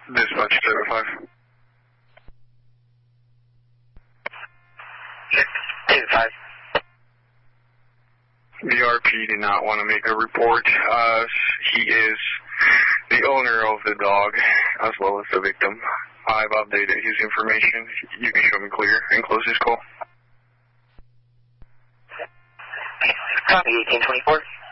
Dispatch 75. 85. The RP did not want to make a report. He is the owner of the dog as well as the victim. I've updated his information. You can show me clear and close this call. Copy 1824.